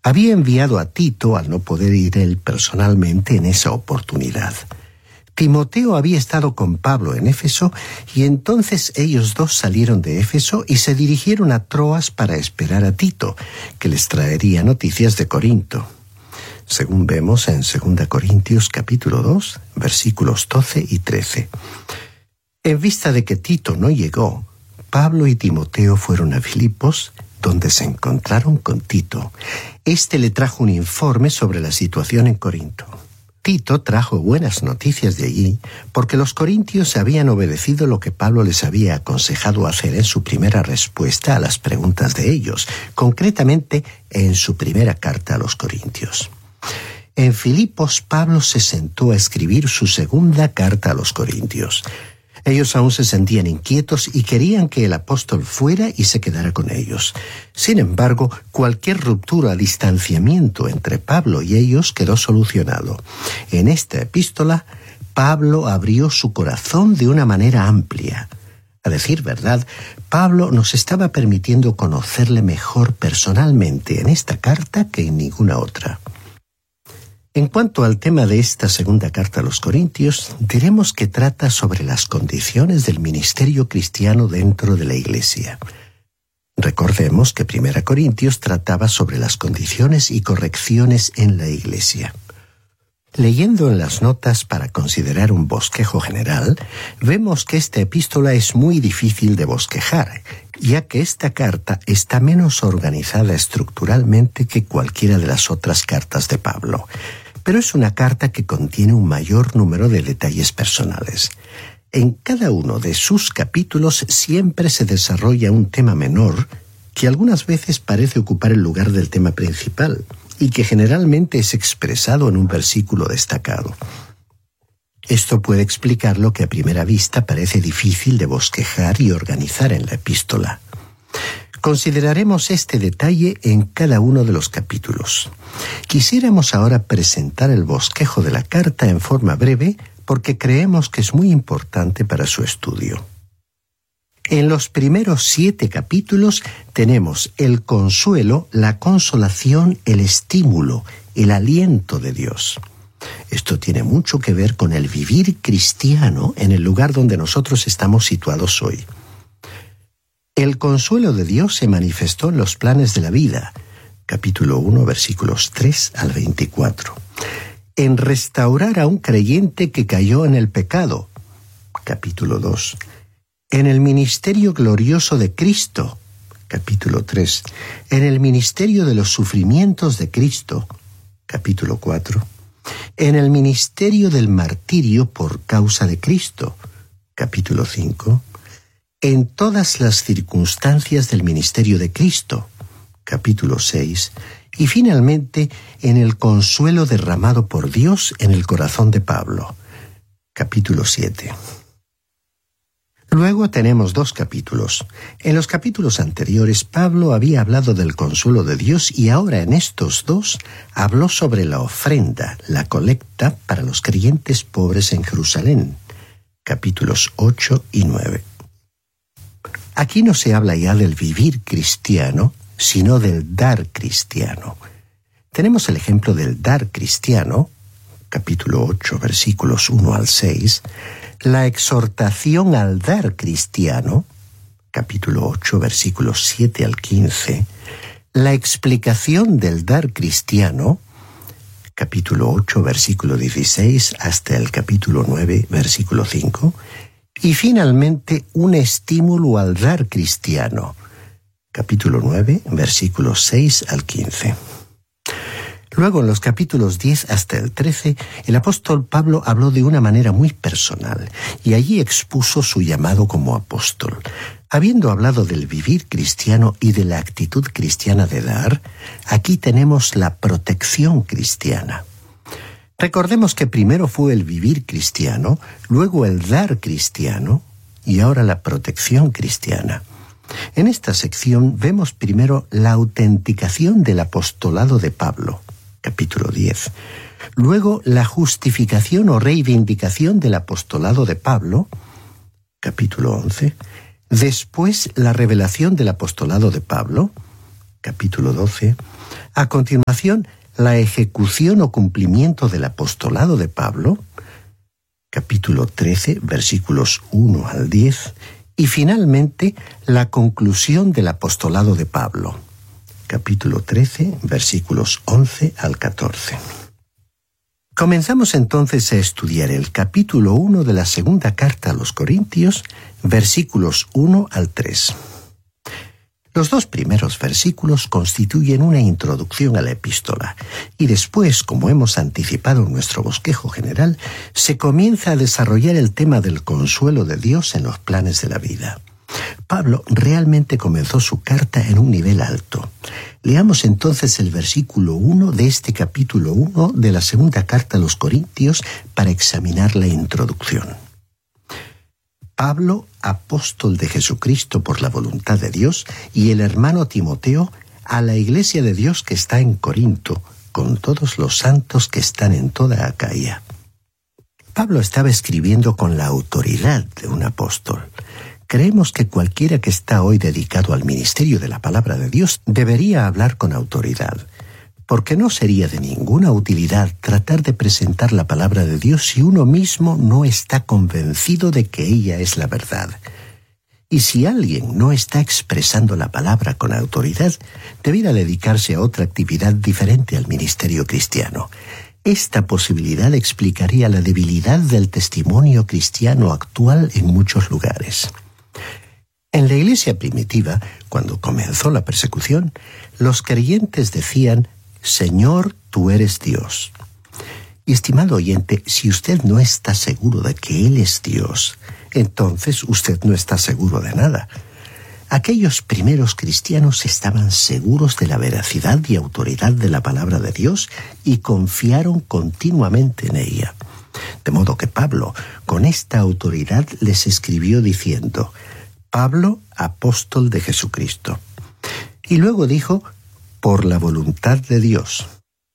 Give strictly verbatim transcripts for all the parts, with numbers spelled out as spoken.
Había enviado a Tito al no poder ir él personalmente en esa oportunidad. Timoteo había estado con Pablo en Éfeso y entonces ellos dos salieron de Éfeso y se dirigieron a Troas para esperar a Tito, que les traería noticias de Corinto. Según vemos en segunda Corintios capítulo dos, versículos doce y trece. En vista de que Tito no llegó, Pablo y Timoteo fueron a Filipos, donde se encontraron con Tito. Este le trajo un informe sobre la situación en Corinto. Tito trajo buenas noticias de allí porque los corintios habían obedecido lo que Pablo les había aconsejado hacer en su primera respuesta a las preguntas de ellos, concretamente en su primera carta a los corintios. En Filipos, Pablo se sentó a escribir su segunda carta a los corintios. Ellos aún se sentían inquietos y querían que el apóstol fuera y se quedara con ellos. Sin embargo, cualquier ruptura, distanciamiento entre Pablo y ellos quedó solucionado. En esta epístola, Pablo abrió su corazón de una manera amplia. A decir verdad, Pablo nos estaba permitiendo conocerle mejor personalmente en esta carta que en ninguna otra. En cuanto al tema de esta segunda carta a los Corintios, diremos que trata sobre las condiciones del ministerio cristiano dentro de la Iglesia. Recordemos que primera Corintios trataba sobre las condiciones y correcciones en la Iglesia. Leyendo en las notas para considerar un bosquejo general, vemos que esta epístola es muy difícil de bosquejar, ya que esta carta está menos organizada estructuralmente que cualquiera de las otras cartas de Pablo. Pero es una carta que contiene un mayor número de detalles personales. En cada uno de sus capítulos siempre se desarrolla un tema menor que algunas veces parece ocupar el lugar del tema principal y que generalmente es expresado en un versículo destacado. Esto puede explicar lo que a primera vista parece difícil de bosquejar y organizar en la epístola. Consideraremos este detalle en cada uno de los capítulos. Quisiéramos ahora presentar el bosquejo de la carta en forma breve porque creemos que es muy importante para su estudio. En los primeros siete capítulos tenemos el consuelo, la consolación, el estímulo, el aliento de Dios. Esto tiene mucho que ver con el vivir cristiano en el lugar donde nosotros estamos situados hoy. El consuelo de Dios se manifestó en los planes de la vida, capítulo uno, versículos tres al veinticuatro. En restaurar a un creyente que cayó en el pecado, capítulo dos. En el ministerio glorioso de Cristo, capítulo tres. En el ministerio de los sufrimientos de Cristo, capítulo cuatro. En el ministerio del martirio por causa de Cristo, capítulo cinco. En todas las circunstancias del ministerio de Cristo, capítulo seis, y finalmente en el consuelo derramado por Dios en el corazón de Pablo, capítulo siete. Luego tenemos dos capítulos. En los capítulos anteriores Pablo había hablado del consuelo de Dios y ahora en estos dos habló sobre la ofrenda, la colecta para los creyentes pobres en Jerusalén, capítulos ocho y nueve. Aquí no se habla ya del vivir cristiano, sino del dar cristiano. Tenemos el ejemplo del dar cristiano, capítulo ocho, versículos uno al seis, la exhortación al dar cristiano, capítulo ocho, versículos siete al quince, la explicación del dar cristiano, capítulo ocho, versículo dieciséis, hasta el capítulo nueve, versículo cinco, y finalmente un estímulo al dar cristiano, capítulo nueve, versículos seis al quince. Luego, en los capítulos diez hasta el trece, el apóstol Pablo habló de una manera muy personal y allí expuso su llamado como apóstol. Habiendo hablado del vivir cristiano y de la actitud cristiana de dar, aquí tenemos la protección cristiana. Recordemos que primero fue el vivir cristiano, luego el dar cristiano y ahora la protección cristiana. En esta sección vemos primero la autenticación del apostolado de Pablo, capítulo diez. Luego la justificación o reivindicación del apostolado de Pablo, capítulo once. Después la revelación del apostolado de Pablo, capítulo doce. A continuación, la ejecución o cumplimiento del apostolado de Pablo, capítulo trece, versículos uno al diez, y finalmente la conclusión del apostolado de Pablo, capítulo trece, versículos once al catorce. Comenzamos entonces a estudiar el capítulo uno de la segunda carta a los Corintios, versículos uno al tres. Los dos primeros versículos constituyen una introducción a la epístola, y después, como hemos anticipado en nuestro bosquejo general, se comienza a desarrollar el tema del consuelo de Dios en los planes de la vida. Pablo realmente comenzó su carta en un nivel alto. Leamos entonces el versículo uno de este capítulo uno de la segunda carta a los Corintios para examinar la introducción. Pablo, apóstol de Jesucristo por la voluntad de Dios, y el hermano Timoteo, a la iglesia de Dios que está en Corinto, con todos los santos que están en toda Acaya. Pablo estaba escribiendo con la autoridad de un apóstol. Creemos que cualquiera que está hoy dedicado al ministerio de la palabra de Dios debería hablar con autoridad, porque no sería de ninguna utilidad tratar de presentar la palabra de Dios si uno mismo no está convencido de que ella es la verdad. Y si alguien no está expresando la palabra con autoridad, debiera dedicarse a otra actividad diferente al ministerio cristiano. Esta posibilidad explicaría la debilidad del testimonio cristiano actual en muchos lugares. En la iglesia primitiva, cuando comenzó la persecución, los creyentes decían: Señor, tú eres Dios. Y estimado oyente, si usted no está seguro de que Él es Dios, entonces usted no está seguro de nada. Aquellos primeros cristianos estaban seguros de la veracidad y autoridad de la palabra de Dios y confiaron continuamente en ella. De modo que Pablo, con esta autoridad, les escribió diciendo: Pablo, apóstol de Jesucristo. Y luego dijo: por la voluntad de Dios.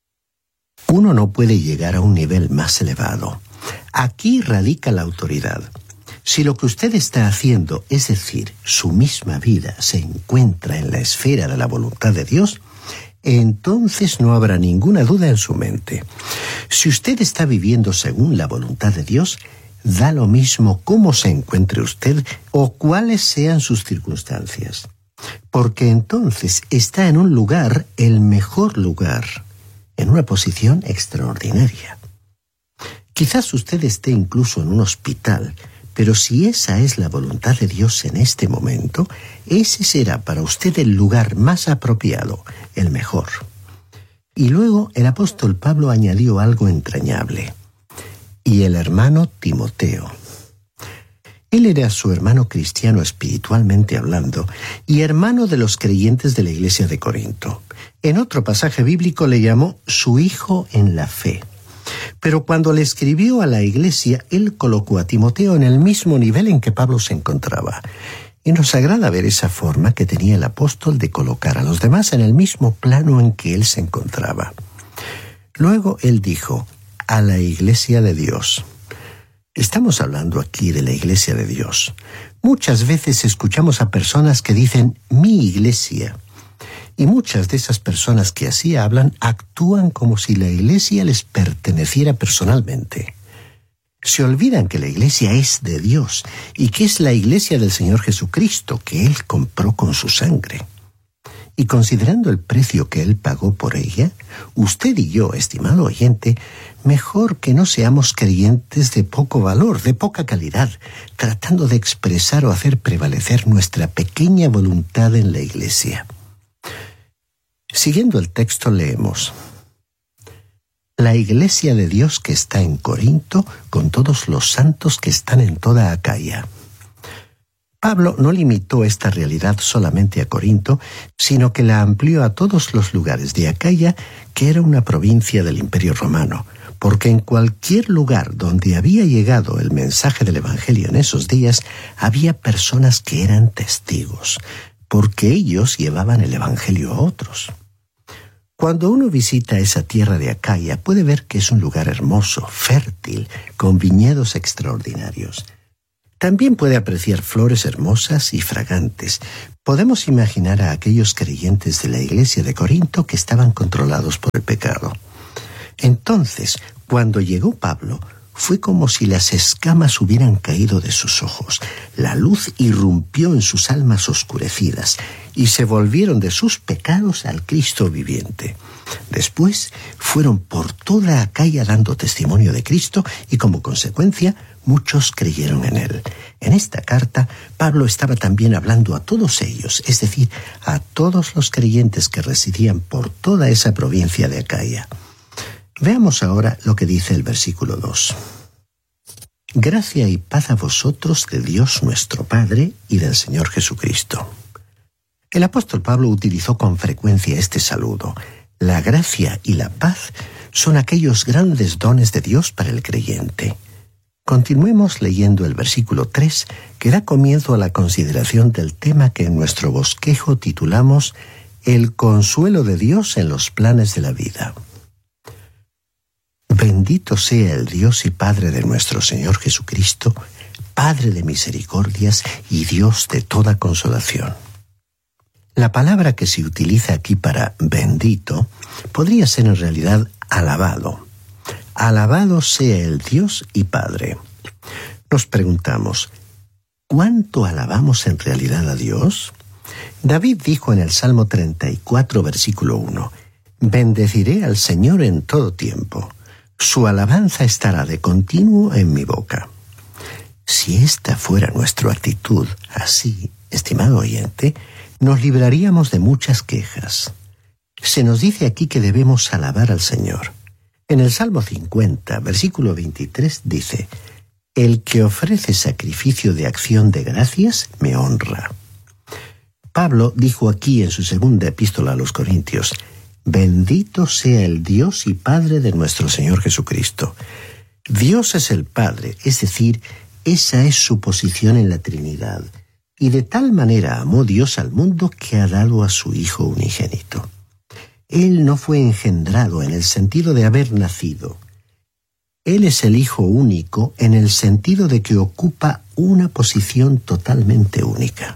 Uno no puede llegar a un nivel más elevado. Aquí radica la autoridad. Si lo que usted está haciendo, es decir, su misma vida, se encuentra en la esfera de la voluntad de Dios, entonces no habrá ninguna duda en su mente. Si usted está viviendo según la voluntad de Dios, da lo mismo cómo se encuentre usted o cuáles sean sus circunstancias. Porque entonces está en un lugar, el mejor lugar, en una posición extraordinaria. Quizás usted esté incluso en un hospital, pero si esa es la voluntad de Dios en este momento, ese será para usted el lugar más apropiado, el mejor. Y luego el apóstol Pablo añadió algo entrañable: y el hermano Timoteo. Él era su hermano cristiano espiritualmente hablando y hermano de los creyentes de la iglesia de Corinto. En otro pasaje bíblico le llamó su hijo en la fe. Pero cuando le escribió a la iglesia, él colocó a Timoteo en el mismo nivel en que Pablo se encontraba. Y nos agrada ver esa forma que tenía el apóstol de colocar a los demás en el mismo plano en que él se encontraba. Luego él dijo: a la iglesia de Dios. Estamos hablando aquí de la iglesia de Dios. Muchas veces escuchamos a personas que dicen mi iglesia, y muchas de esas personas que así hablan actúan como si la iglesia les perteneciera personalmente. Se olvidan que la iglesia es de Dios y que es la iglesia del Señor Jesucristo que Él compró con su sangre. Y considerando el precio que Él pagó por ella, usted y yo, estimado oyente, mejor que no seamos creyentes de poco valor, de poca calidad, tratando de expresar o hacer prevalecer nuestra pequeña voluntad en la iglesia. Siguiendo el texto leemos: la iglesia de Dios que está en Corinto, con todos los santos que están en toda Acaya. Pablo no limitó esta realidad solamente a Corinto, sino que la amplió a todos los lugares de Acaya, que era una provincia del Imperio Romano, porque en cualquier lugar donde había llegado el mensaje del Evangelio en esos días, había personas que eran testigos, porque ellos llevaban el Evangelio a otros. Cuando uno visita esa tierra de Acaya, puede ver que es un lugar hermoso, fértil, con viñedos extraordinarios. También puede apreciar flores hermosas y fragantes. Podemos imaginar a aquellos creyentes de la iglesia de Corinto que estaban controlados por el pecado. Entonces, cuando llegó Pablo, fue como si las escamas hubieran caído de sus ojos. La luz irrumpió en sus almas oscurecidas y se volvieron de sus pecados al Cristo viviente. Después fueron por toda Acaya dando testimonio de Cristo y como consecuencia muchos creyeron en él. En esta carta, Pablo estaba también hablando a todos ellos, es decir, a todos los creyentes que residían por toda esa provincia de Acaya. Veamos ahora lo que dice el versículo dos. Gracia y paz a vosotros de Dios nuestro Padre y del Señor Jesucristo. El apóstol Pablo utilizó con frecuencia este saludo. La gracia y la paz son aquellos grandes dones de Dios para el creyente. Continuemos leyendo el versículo tres, que da comienzo a la consideración del tema que en nuestro bosquejo titulamos El consuelo de Dios en los planes de la vida. Bendito sea el Dios y Padre de nuestro Señor Jesucristo, Padre de misericordias y Dios de toda consolación. La palabra que se utiliza aquí para bendito podría ser en realidad alabado. Alabado sea el Dios y Padre. Nos preguntamos, ¿cuánto alabamos en realidad a Dios? David dijo en el Salmo treinta y cuatro, versículo uno, Bendeciré al Señor en todo tiempo. Su alabanza estará de continuo en mi boca. Si esta fuera nuestra actitud, así, estimado oyente, nos libraríamos de muchas quejas. Se nos dice aquí que debemos alabar al Señor. En el Salmo cincuenta, versículo veintitrés, dice, El que ofrece sacrificio de acción de gracias, me honra. Pablo dijo aquí en su segunda epístola a los Corintios, Bendito sea el Dios y Padre de nuestro Señor Jesucristo. Dios es el Padre, es decir, esa es su posición en la Trinidad. Y de tal manera amó Dios al mundo que ha dado a su Hijo unigénito. Él no fue engendrado en el sentido de haber nacido. Él es el Hijo único en el sentido de que ocupa una posición totalmente única.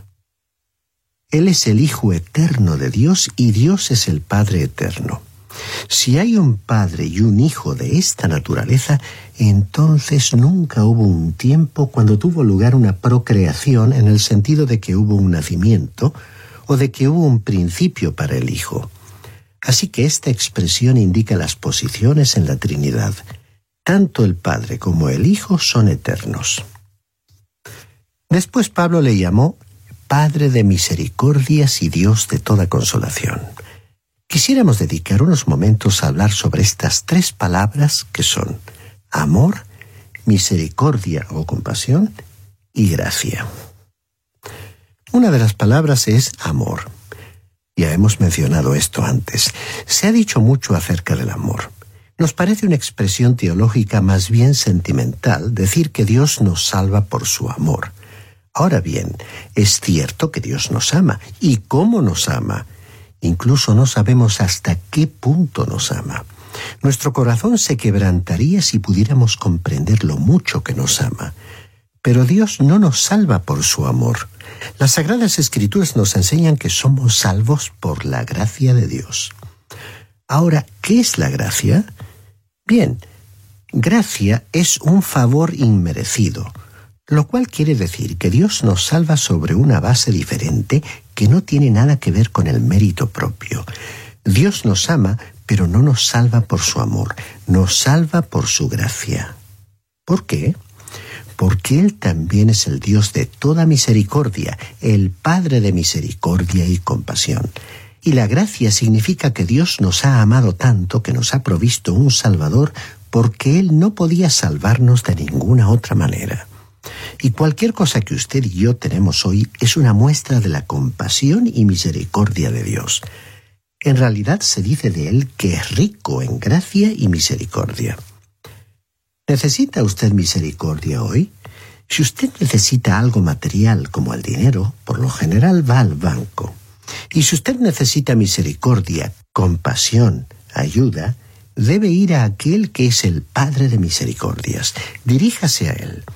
Él es el Hijo eterno de Dios y Dios es el Padre eterno. Si hay un Padre y un Hijo de esta naturaleza, entonces nunca hubo un tiempo cuando tuvo lugar una procreación en el sentido de que hubo un nacimiento o de que hubo un principio para el Hijo. Así que esta expresión indica las posiciones en la Trinidad. Tanto el Padre como el Hijo son eternos. Después Pablo le llamó Padre de misericordias y Dios de toda consolación. Quisiéramos dedicar unos momentos a hablar sobre estas tres palabras que son amor, misericordia o compasión y gracia. Una de las palabras es amor. Ya hemos mencionado esto antes. Se ha dicho mucho acerca del amor. Nos parece una expresión teológica más bien sentimental decir que Dios nos salva por su amor. Ahora bien, es cierto que Dios nos ama. ¿Y cómo nos ama? Incluso no sabemos hasta qué punto nos ama. Nuestro corazón se quebrantaría si pudiéramos comprender lo mucho que nos ama. Pero Dios no nos salva por su amor. Las Sagradas Escrituras nos enseñan que somos salvos por la gracia de Dios. Ahora, ¿qué es la gracia? Bien, gracia es un favor inmerecido, lo cual quiere decir que Dios nos salva sobre una base diferente que no tiene nada que ver con el mérito propio. Dios nos ama, pero no nos salva por su amor, nos salva por su gracia. ¿Por qué? Porque Él también es el Dios de toda misericordia, el Padre de misericordia y compasión. Y la gracia significa que Dios nos ha amado tanto que nos ha provisto un Salvador porque Él no podía salvarnos de ninguna otra manera. Y cualquier cosa que usted y yo tenemos hoy es una muestra de la compasión y misericordia de Dios. En realidad se dice de Él que es rico en gracia y misericordia. ¿Necesita usted misericordia hoy? Si usted necesita algo material como el dinero, por lo general va al banco. Y si usted necesita misericordia, compasión, ayuda, debe ir a aquel que es el Padre de misericordias. Diríjase a Él.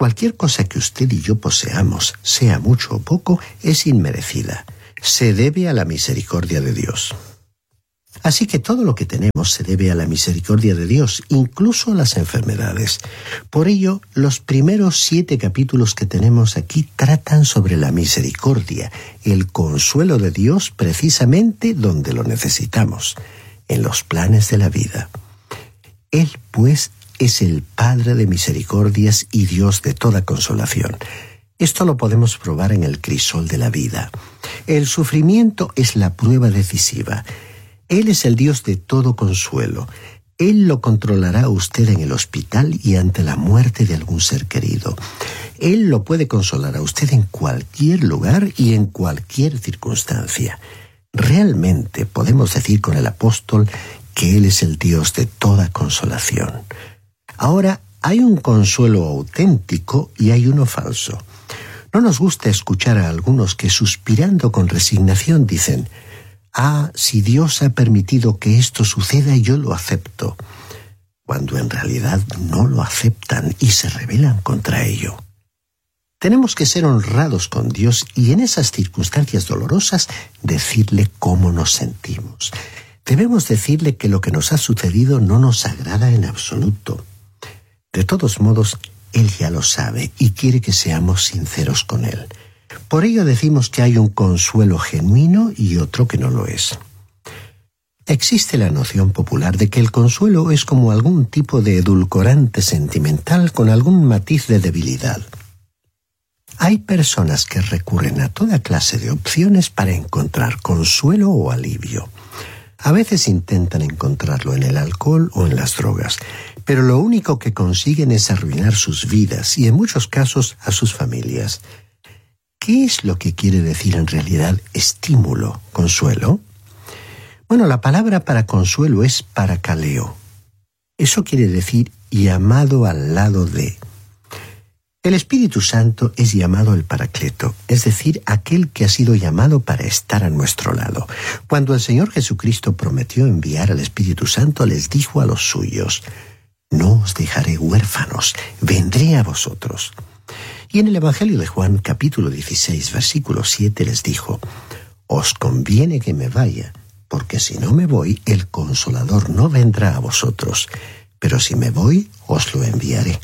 Cualquier cosa que usted y yo poseamos, sea mucho o poco, es inmerecida. Se debe a la misericordia de Dios. Así que todo lo que tenemos se debe a la misericordia de Dios, incluso las enfermedades. Por ello, los primeros siete capítulos que tenemos aquí tratan sobre la misericordia, el consuelo de Dios precisamente donde lo necesitamos, en los planes de la vida. Él, pues, es el Padre de misericordias y Dios de toda consolación. Esto lo podemos probar en el crisol de la vida. El sufrimiento es la prueba decisiva. Él es el Dios de todo consuelo. Él lo controlará a usted en el hospital y ante la muerte de algún ser querido. Él lo puede consolar a usted en cualquier lugar y en cualquier circunstancia. Realmente podemos decir con el apóstol que Él es el Dios de toda consolación. Ahora, hay un consuelo auténtico y hay uno falso. No nos gusta escuchar a algunos que, suspirando con resignación, dicen: «Ah, si Dios ha permitido que esto suceda, yo lo acepto», cuando en realidad no lo aceptan y se rebelan contra ello. Tenemos que ser honrados con Dios y en esas circunstancias dolorosas decirle cómo nos sentimos. Debemos decirle que lo que nos ha sucedido no nos agrada en absoluto. De todos modos, Él ya lo sabe y quiere que seamos sinceros con Él. Por ello decimos que hay un consuelo genuino y otro que no lo es. Existe la noción popular de que el consuelo es como algún tipo de edulcorante sentimental con algún matiz de debilidad. Hay personas que recurren a toda clase de opciones para encontrar consuelo o alivio. A veces intentan encontrarlo en el alcohol o en las drogas, pero lo único que consiguen es arruinar sus vidas y en muchos casos a sus familias. ¿Qué es lo que quiere decir en realidad estímulo, consuelo? Bueno, la palabra para consuelo es parakaleo. Eso quiere decir llamado al lado de. El Espíritu Santo es llamado el Paracleto, es decir, aquel que ha sido llamado para estar a nuestro lado. Cuando el Señor Jesucristo prometió enviar al Espíritu Santo, les dijo a los suyos: «No os dejaré huérfanos, vendré a vosotros». Y en el Evangelio de Juan, capítulo dieciséis, versículo siete, les dijo: «Os conviene que me vaya, porque si no me voy, el Consolador no vendrá a vosotros, pero si me voy, os lo enviaré».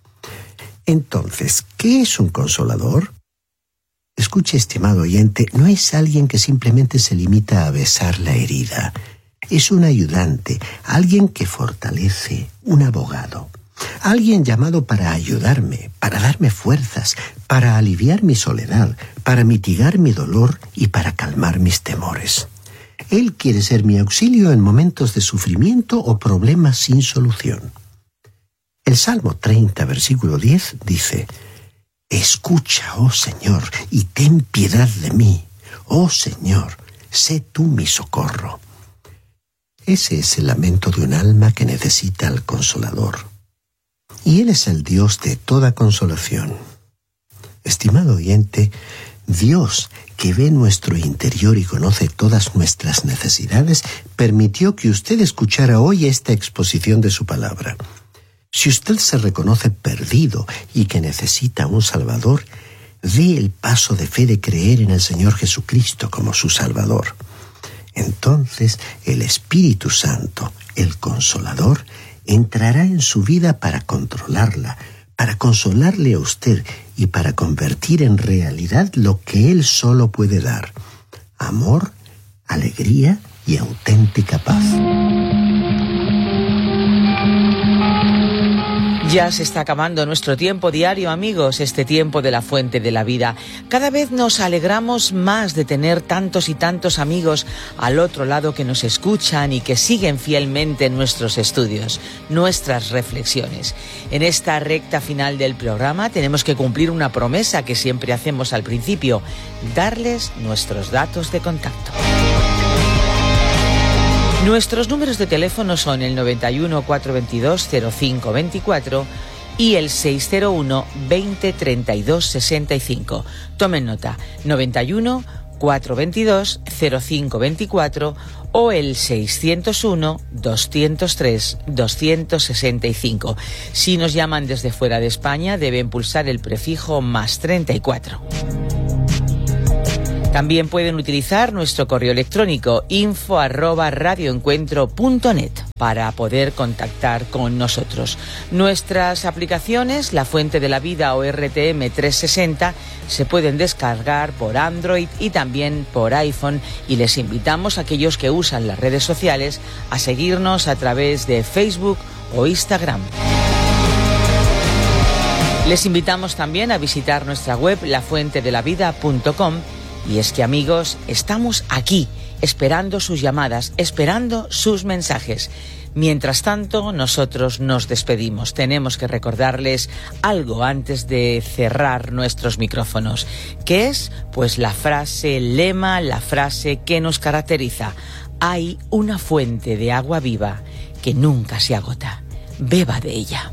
Entonces, ¿qué es un consolador? Escuche, estimado oyente, no es alguien que simplemente se limita a besar la herida. Es un ayudante, alguien que fortalece, un abogado. Alguien llamado para ayudarme, para darme fuerzas, para aliviar mi soledad, para mitigar mi dolor y para calmar mis temores. Él quiere ser mi auxilio en momentos de sufrimiento o problemas sin solución. El Salmo treinta, versículo diez, dice: «Escucha, oh Señor, y ten piedad de mí. Oh Señor, sé tú mi socorro». Ese es el lamento de un alma que necesita al Consolador. Y Él es el Dios de toda consolación. Estimado oyente, Dios, que ve nuestro interior y conoce todas nuestras necesidades, permitió que usted escuchara hoy esta exposición de su palabra. Si usted se reconoce perdido y que necesita un Salvador, dé el paso de fe de creer en el Señor Jesucristo como su Salvador. Entonces el Espíritu Santo, el Consolador, entrará en su vida para controlarla, para consolarle a usted y para convertir en realidad lo que Él solo puede dar: amor, alegría y auténtica paz. Ya se está acabando nuestro tiempo diario, amigos, este tiempo de la fuente de la vida. Cada vez nos alegramos más de tener tantos y tantos amigos al otro lado que nos escuchan y que siguen fielmente nuestros estudios, nuestras reflexiones. En esta recta final del programa tenemos que cumplir una promesa que siempre hacemos al principio: darles nuestros datos de contacto. Nuestros números de teléfono son el noventa y uno, cuatrocientos veintidós, cero cinco veinticuatro y el seiscientos uno, veinte, treinta y dos, sesenta y cinco. Tomen nota: noventa y uno, cuatrocientos veintidós, cero cinco veinticuatro o el seiscientos uno, doscientos tres, doscientos sesenta y cinco. Si nos llaman desde fuera de España, deben pulsar el prefijo más treinta y cuatro. También pueden utilizar nuestro correo electrónico info arroba radioencuentro punto net para poder contactar con nosotros. Nuestras aplicaciones, La Fuente de la Vida o R T M trescientos sesenta, se pueden descargar por Android y también por iPhone, y les invitamos a aquellos que usan las redes sociales a seguirnos a través de Facebook o Instagram. Les invitamos también a visitar nuestra web la fuente de la vida punto com. Y es que, amigos, estamos aquí, esperando sus llamadas, esperando sus mensajes. Mientras tanto, nosotros nos despedimos. Tenemos que recordarles algo antes de cerrar nuestros micrófonos, que es, pues, la frase lema, la frase que nos caracteriza. Hay una fuente de agua viva que nunca se agota. Beba de ella.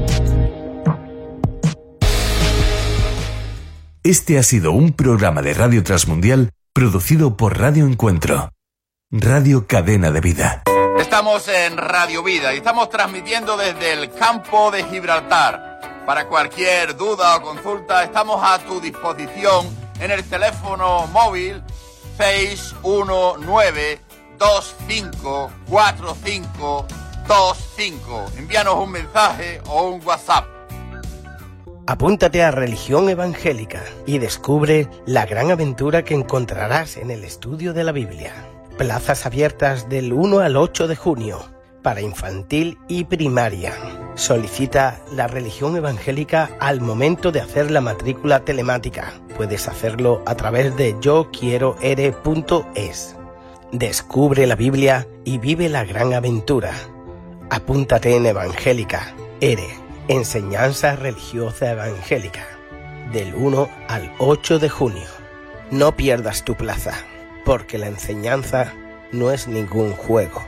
Este ha sido un programa de Radio Transmundial producido por Radio Encuentro, Radio Cadena de Vida. Estamos en Radio Vida y estamos transmitiendo desde el campo de Gibraltar. Para cualquier duda o consulta estamos a tu disposición en el teléfono móvil seis uno nueve, dos cinco cuatro cinco dos cinco. Envíanos un mensaje o un WhatsApp. Apúntate a Religión Evangélica y descubre la gran aventura que encontrarás en el estudio de la Biblia. Plazas abiertas del uno al ocho de junio para infantil y primaria. Solicita la Religión Evangélica al momento de hacer la matrícula telemática. Puedes hacerlo a través de yo quiero ere punto es. Descubre la Biblia y vive la gran aventura. Apúntate en Evangélica, Ere. Enseñanza Religiosa Evangélica, del uno al ocho de junio. No pierdas tu plaza, porque la enseñanza no es ningún juego.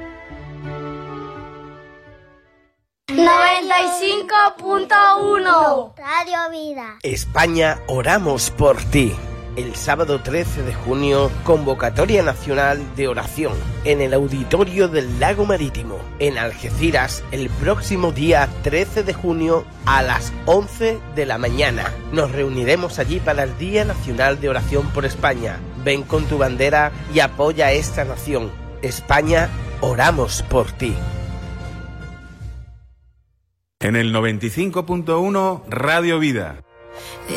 noventa y cinco punto uno Radio Vida. España, oramos por ti. El sábado trece de junio, convocatoria nacional de oración en el Auditorio del Lago Marítimo, en Algeciras, el próximo día trece de junio a las once de la mañana. Nos reuniremos allí para el Día Nacional de Oración por España. Ven con tu bandera y apoya a esta nación. España, oramos por ti. En el noventa y cinco punto uno Radio Vida.